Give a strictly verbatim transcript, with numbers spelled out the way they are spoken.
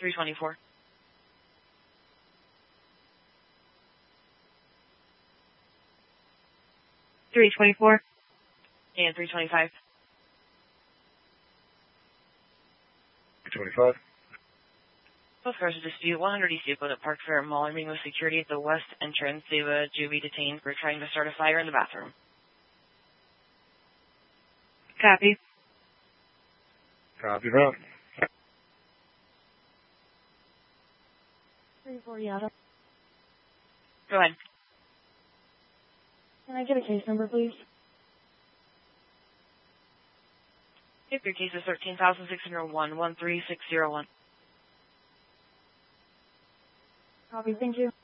three twenty-four. three twenty-four. And three twenty-five. three twenty-five. Both cars are dispute. one hundred East Depot at Park Fair Mall are meeting with security at the west entrance. They have a juvie detained for trying to start a fire in the bathroom. Copy. Copy that. three forty Auto. Go ahead. Can I get a case number, please? Yep, your case is thirteen thousand six hundred one, one three six zero one. Copy, thank you.